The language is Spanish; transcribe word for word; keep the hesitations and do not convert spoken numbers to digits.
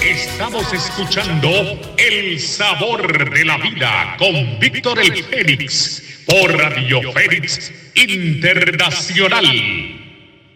Estamos escuchando El Sabor de la Vida con Víctor el Fénix por Radio Fénix Internacional.